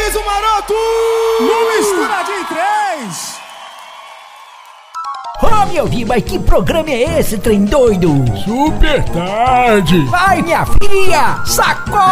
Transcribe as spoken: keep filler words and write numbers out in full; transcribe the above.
Sorriso Maroto! No Mistura de Três! Ô, meu filho, mas que programa é esse, trem doido? Super tarde! Vai, minha filha! Sacode!